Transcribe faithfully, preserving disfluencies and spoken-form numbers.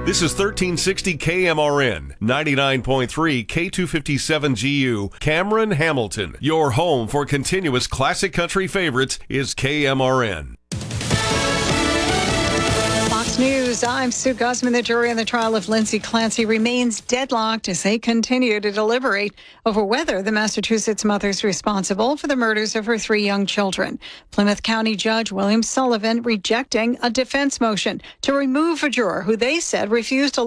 This is thirteen sixty K M R N, ninety-nine point three K two fifty-seven G U, Cameron, Hamilton. Your home for continuous classic country favorites is K M R N. Fox News, I'm Sue Guzman. The jury in the trial of Lindsay Clancy remains deadlocked as they continue to deliberate over whether the Massachusetts mother is responsible for the murders of her three young children. Plymouth County Judge William Sullivan rejecting a defense motion to remove a juror who they said refused to